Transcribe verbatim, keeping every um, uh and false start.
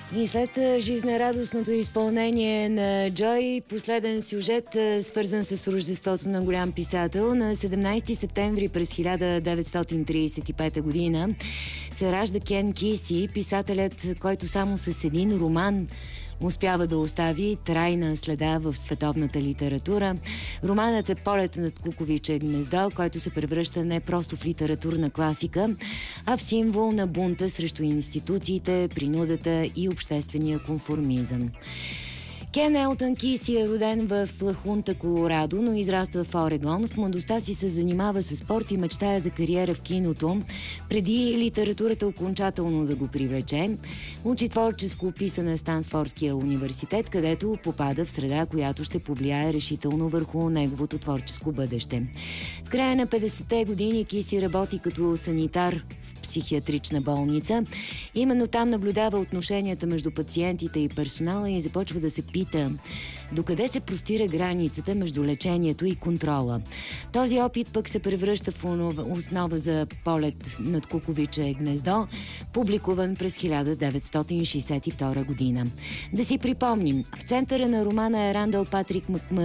И след жизнерадостното изпълнение на Джой, последен сюжет, свързан с рождеството на голям писател, на седемнайсети септември през хиляда деветстотин трийсет и пета година се ражда Кен Кеси, писателят, който само с един роман успява да остави трайна следа в световната литература. Романът е "Полет над куковиче гнездо", който се превръща не просто в литературна класика, а в символ на бунта срещу институциите, принудата и обществения конформизъм. Кен Елтън Кеси е роден в Лахунта, Колорадо, но израства в Орегон. В младостта си се занимава с спорт и мечтая за кариера в киното, преди литературата окончателно да го привлече. Учи творческо писане в Стансфордския университет, където попада в среда, която ще повлияе решително върху неговото творческо бъдеще. В края на петдесетте години Кеси работи като санитар в психиатрична болница. Именно там наблюдава отношенията между пациентите и персонала и започва да се пита докъде се простира границата между лечението и контрола. Този опит пък се превръща в основа за "Полет над куковиче гнездо", публикуван през хиляда деветстотин шейсет и втора година. Да си припомним, в центъра на романа е Рандъл Патрик Макмър,